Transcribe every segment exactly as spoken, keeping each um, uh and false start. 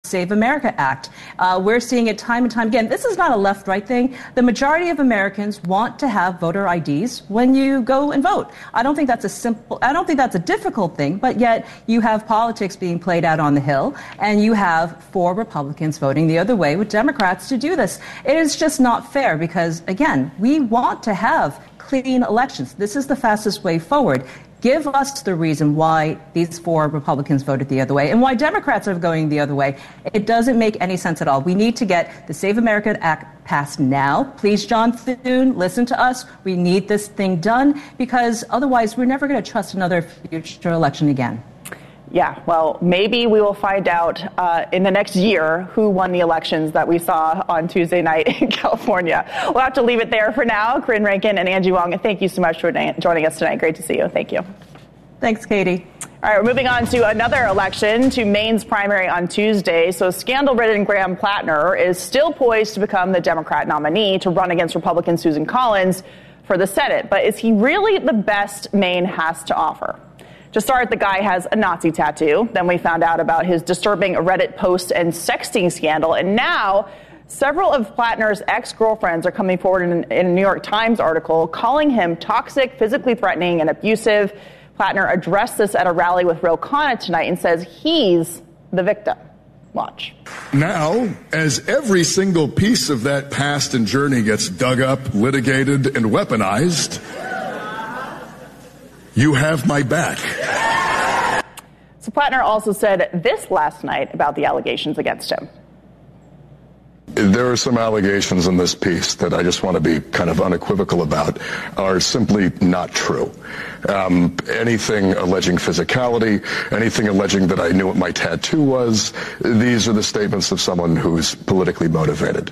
Save America Act. Uh, we're seeing it time and time again. This is not a left-right thing. The majority of Americans want to have voter I Ds when you go and vote. I don't think that's a simple, I don't think that's a difficult thing, but yet you have politics being played out on the Hill, and you have four Republicans voting the other way with Democrats to do this. It is just not fair because, again, we want to have clean elections. This is the fastest way forward. Give us the reason why these four Republicans voted the other way and why Democrats are going the other way. It doesn't make any sense at all. We need to get the Save America Act passed now. Please, John Thune, listen to us. We need this thing done because otherwise we're never going to trust another future election again. Yeah, well, maybe we will find out uh, in the next year who won the elections that we saw on Tuesday night in California. We'll have to leave it there for now. Corinne Rankin and Angie Wong, thank you so much for joining us tonight. Great to see you. Thank you. Thanks, Katie. All right, we're moving on to another election, to Maine's primary on Tuesday. So scandal-ridden Graham Plattner is still poised to become the Democrat nominee to run against Republican Susan Collins for the Senate. But is he really the best Maine has to offer? To start, the guy has a Nazi tattoo. Then we found out about his disturbing Reddit post and sexting scandal. And now several of Plattner's ex-girlfriends are coming forward in, in a New York Times article calling him toxic, physically threatening, and abusive. Plattner addressed this at a rally with Ro Khanna tonight and says he's the victim. Watch. Now, as every single piece of that past and journey gets dug up, litigated, and weaponized, you have my back. So Plattner also said this last night about the allegations against him. There are some allegations in this piece that I just want to be kind of unequivocal about are simply not true. Um, anything alleging physicality, anything alleging that I knew what my tattoo was, these are the statements of someone who's politically motivated.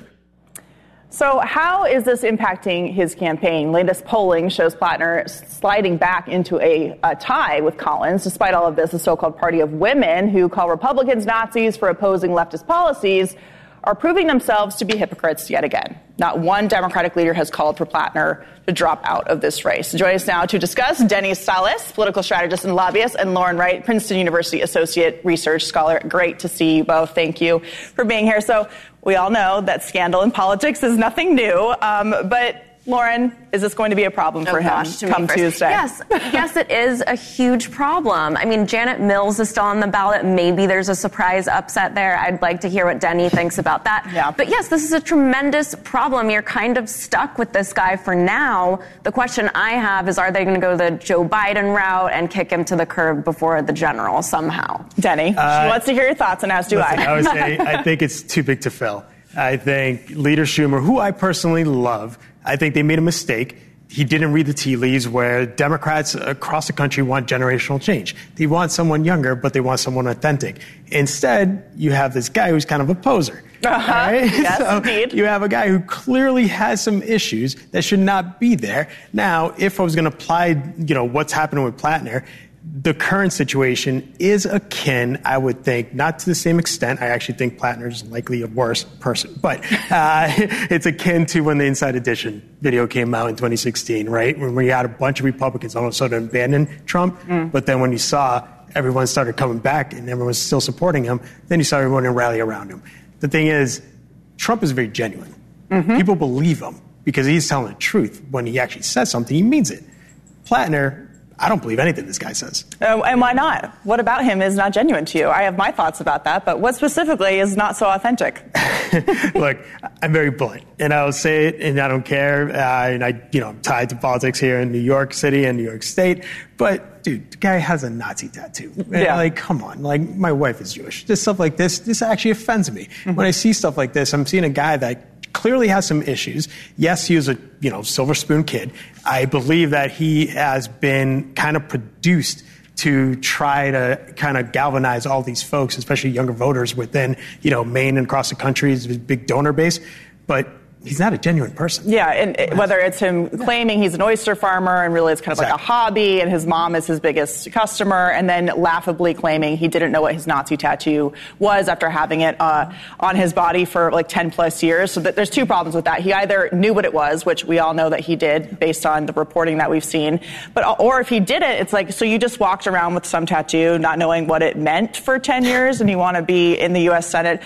So how is this impacting his campaign? Latest polling shows Plattner sliding back into a, a tie with Collins. Despite all of this, the so-called party of women who call Republicans Nazis for opposing leftist policies are proving themselves to be hypocrites yet again. Not one Democratic leader has called for Plattner to drop out of this race. Join us now to discuss Denny Salas, political strategist and lobbyist, and Lauren Wright, Princeton University Associate Research Scholar. Great to see you both. Thank you for being here. So we all know that scandal in politics is nothing new, um, but Lauren, is this going to be a problem for oh, him gosh, come Tuesday? Yes, yes, it is a huge problem. I mean, Janet Mills is still on the ballot. Maybe there's a surprise upset there. I'd like to hear what Denny thinks about that. Yeah. But yes, this is a tremendous problem. You're kind of stuck with this guy for now. The question I have is, are they going to go the Joe Biden route and kick him to the curb before the general somehow? Denny, uh, she wants to hear your thoughts, and as do listen, I. I would say I think it's too big to fail. I think Leader Schumer, who I personally love, I think they made a mistake. He didn't read the tea leaves where Democrats across the country want generational change. They want someone younger, but they want someone authentic. Instead, you have this guy who's kind of a poser. Uh-huh. Right? Yes, so indeed. You have a guy who clearly has some issues that should not be there. Now, if I was going to apply, you know, what's happening with Plattner, the current situation is akin, I would think, not to the same extent. I actually think Plattner is likely a worse person, but uh, it's akin to when the Inside Edition video came out in twenty sixteen, right? When we had a bunch of Republicans all of a sudden abandon Trump, mm. but then when you saw everyone started coming back and everyone was still supporting him, then you saw everyone rally around him. The thing is, Trump is very genuine. Mm-hmm. People believe him because he's telling the truth. When he actually says something, he means it. Plattner, I don't believe anything this guy says. Uh, and why not? What about him is not genuine to you? I have my thoughts about that, but what specifically is not so authentic? Look, I'm very blunt, and I'll say it, and I don't care. Uh, and I, you know, I'm tied to politics here in New York City and New York State. But, dude, the guy has a Nazi tattoo. Yeah. Like, come on. Like, my wife is Jewish. This stuff like this, this actually offends me. Mm-hmm. When I see stuff like this, I'm seeing a guy that clearly has some issues. Yes, he was a, you know, silver spoon kid. I believe that he has been kind of produced to try to kind of galvanize all these folks, especially younger voters within, you know, Maine and across the country. He's a big donor base. But he's not a genuine person. Yeah, and it, whether it's him claiming he's an oyster farmer and really it's kind of exactly. like a hobby and his mom is his biggest customer, and then laughably claiming he didn't know what his Nazi tattoo was after having it uh, on his body for like ten plus years. So that there's two problems with that. He either knew what it was, which we all know that he did based on the reporting that we've seen, but or if he didn't, it's like, so you just walked around with some tattoo not knowing what it meant for ten years and you want to be in the U S Senate.